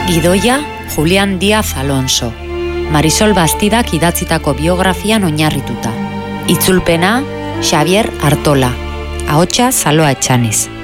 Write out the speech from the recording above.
Idoia Julián Díaz Alonso, Marisol Bastidak idatzitako biografian oinarrituta. Itzulpena Xavier Artola, ahotsa Saloa Etxaniz.